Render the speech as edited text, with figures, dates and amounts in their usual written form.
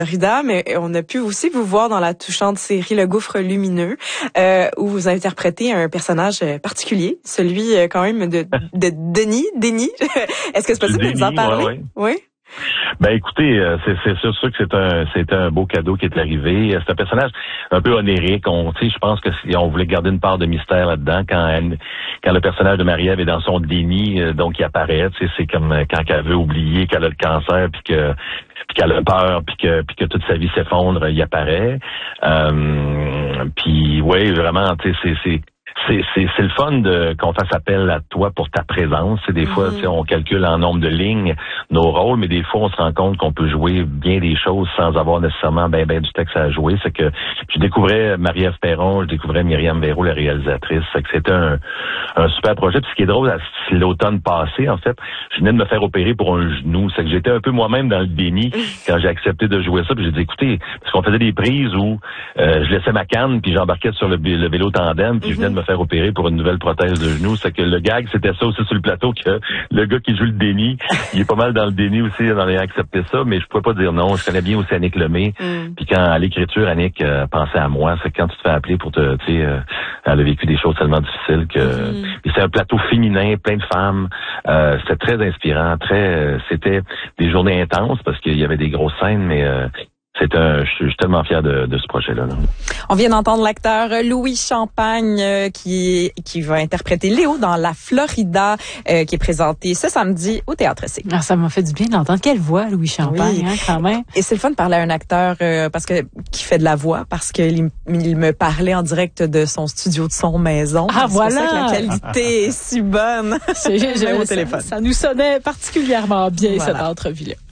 Florida, mais on a pu aussi vous voir dans la touchante série Le Gouffre lumineux, où vous interprétez un personnage particulier, celui quand même de Denis. Est-ce que c'est possible de nous en parler? Ouais. Oui. Ben écoutez, c'est sûr que c'est un beau cadeau qui est arrivé. C'est un personnage un peu onérique. Je pense que on voulait garder une part de mystère là-dedans quand le personnage de Marie-Ève est dans son déni, donc il apparaît. C'est comme quand elle veut oublier qu'elle a le cancer, puis qu'elle a peur, puis que toute sa vie s'effondre, il apparaît. Puis ouais, vraiment, c'est le fun qu'on fasse appel à toi pour ta présence. Des fois, on calcule en nombre de lignes nos rôles, mais des fois, on se rend compte qu'on peut jouer bien des choses sans avoir nécessairement ben du texte à jouer. C'est que je découvrais Marie-Ève Perron, je découvrais Myriam Béraud, la réalisatrice. C'est que c'était un super projet. Puis ce qui est drôle, c'est l'automne passé, en fait, je venais de me faire opérer pour un genou. C'est que j'étais un peu moi-même dans le déni quand j'ai accepté de jouer ça. Puis j'ai dit, écoutez, parce qu'on faisait des prises où je laissais ma canne, puis j'embarquais sur le vélo tandem, puis je venais de me faire opérer pour une nouvelle prothèse de genou. C'est que le gag, c'était ça aussi sur le plateau, que le gars qui joue le déni, il est pas mal dans le déni aussi, en ayant accepté ça, mais je pouvais pas dire non. Je connais bien aussi Annick Lemay. Puis quand à l'écriture, Annick pensait à moi, c'est quand tu te fais appeler pour elle a vécu des choses tellement difficiles que... Puis c'est un plateau féminin, plein de femmes. C'était très inspirant, c'était des journées intenses parce qu'il y avait des grosses scènes, mais je suis tellement fier de ce projet-là. On vient d'entendre l'acteur Louis Champagne qui va interpréter Léo dans La Florida, qui est présenté ce samedi au Théâtre C. Ah, ça m'a fait du bien d'entendre. Quelle voix, Louis Champagne, oui. Quand même. Et c'est le fun de parler à un acteur qui fait de la voix, parce qu'il me parlait en direct de son studio de son maison. Ah, c'est voilà! C'est pour ça que la qualité est si bonne. Au téléphone. Ça nous sonnait particulièrement bien, cette entrevue-là.